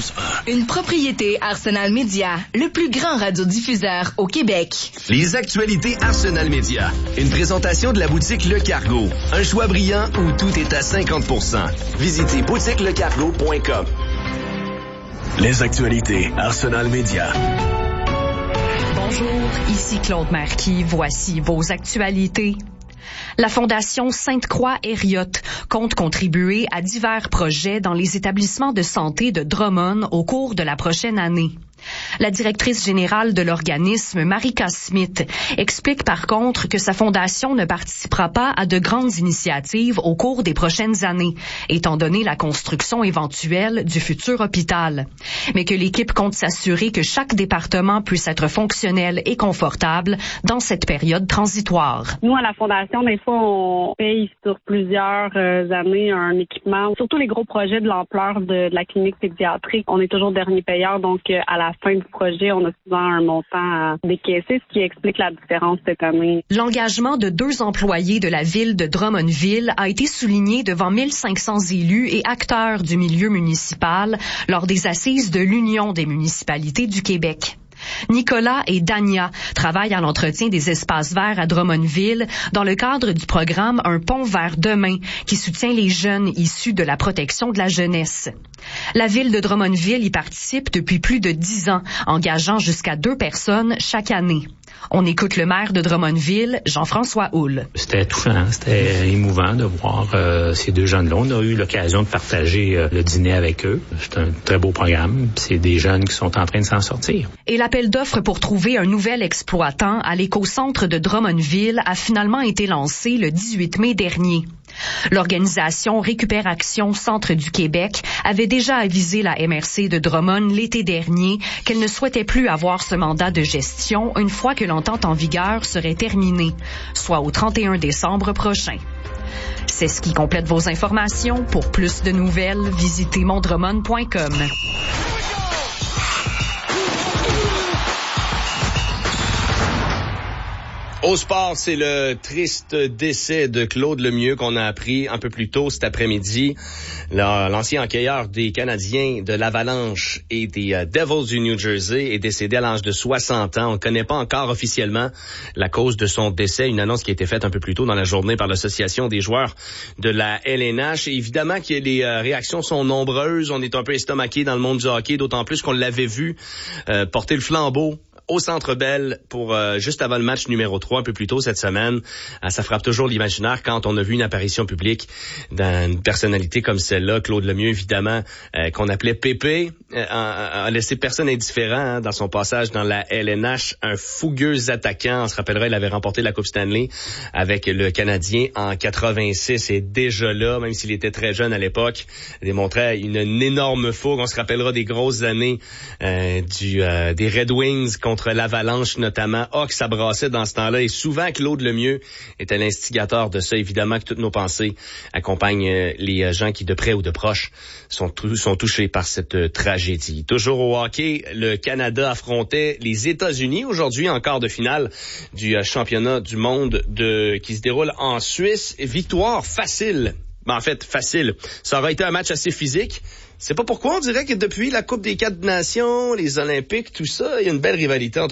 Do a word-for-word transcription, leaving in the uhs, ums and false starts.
Fréquence un. Une propriété Arsenal Média, le plus grand radiodiffuseur au Québec. Les actualités Arsenal Média. Une présentation de la boutique Le Cargo. Un choix brillant où tout est à cinquante pour cent. Visitez boutique le cargo point com. Les actualités Arsenal Média. Bonjour, ici Claude Marquis. Voici vos actualités. La Fondation Sainte-Croix-Hériote compte contribuer à divers projets dans les établissements de santé de Drummond au cours de la prochaine année. La directrice générale de l'organisme, Marika Smith, explique par contre que sa fondation ne participera pas à de grandes initiatives au cours des prochaines années, étant donné la construction éventuelle du futur hôpital. Mais que l'équipe compte s'assurer que chaque département puisse être fonctionnel et confortable dans cette période transitoire. Nous, à la Fondation, des fois, on paye sur plusieurs euh, années un équipement, surtout les gros projets de l'ampleur de, de la clinique pédiatrique. On est toujours dernier payeur, donc euh, à la À la fin du projet, on a souvent un montant à décaisser, ce qui explique la différence cette année. L'engagement de deux employés de la ville de Drummondville a été souligné devant mille cinq cents élus et acteurs du milieu municipal lors des assises de l'Union des municipalités du Québec. Nicolas et Dania travaillent à l'entretien des espaces verts à Drummondville dans le cadre du programme Un pont vers demain qui soutient les jeunes issus de la protection de la jeunesse. La ville de Drummondville y participe depuis plus de dix ans, engageant jusqu'à deux personnes chaque année. On écoute le maire de Drummondville, Jean-François Houle. C'était touchant, c'était émouvant de voir euh, ces deux jeunes-là. On a eu l'occasion de partager euh, le dîner avec eux. C'est un très beau programme. C'est des jeunes qui sont en train de s'en sortir. Et l'appel d'offres pour trouver un nouvel exploitant à l'écocentre de Drummondville a finalement été lancé le dix-huit mai dernier. L'organisation Récupération Centre du Québec avait déjà avisé la M R C de Drummond l'été dernier qu'elle ne souhaitait plus avoir ce mandat de gestion une fois que l'entente en vigueur serait terminée, soit au trente et un décembre prochain. C'est ce qui complète vos informations. Pour plus de nouvelles, visitez mon drummond point com. Au sport, c'est le triste décès de Claude Lemieux qu'on a appris un peu plus tôt cet après-midi. L'ancien hockeyeur des Canadiens de l'Avalanche et des Devils du New Jersey est décédé à l'âge de soixante ans. On ne connaît pas encore officiellement la cause de son décès. Une annonce qui a été faite un peu plus tôt dans la journée par l'Association des joueurs de la L N H. Et évidemment que les réactions sont nombreuses. On est un peu estomaqué dans le monde du hockey, d'autant plus qu'on l'avait vu euh, porter le flambeau au Centre Bell pour euh, juste avant le match numéro trois, un peu plus tôt cette semaine. Euh, ça frappe toujours l'imaginaire quand on a vu une apparition publique d'une personnalité comme celle-là. Claude Lemieux, évidemment, euh, qu'on appelait Pépé, euh, a, a laissé personne indifférent hein, dans son passage dans la L N H. Un fougueux attaquant. On se rappellera, il avait remporté la Coupe Stanley avec le Canadien en quatre-vingt-six. Et déjà là, même s'il était très jeune à l'époque, il démontrait une, une énorme fougue. On se rappellera des grosses années euh, du euh, des Red Wings contre contre l'Avalanche notamment. Ah, que ça brassait dans ce temps-là. Et souvent, Claude Lemieux était l'instigateur de ça. Évidemment que toutes nos pensées accompagnent euh, les gens qui, de près ou de proche, sont, sont touchés par cette euh, tragédie. Toujours au hockey, le Canada affrontait les États-Unis aujourd'hui en quart de finale du euh, championnat du monde de qui se déroule en Suisse. Victoire facile. Ben, en fait, facile. Ça aurait été un match assez physique. C'est pas pourquoi on dirait que depuis la Coupe des quatre nations, les Olympiques, tout ça, il y a une belle rivalité entre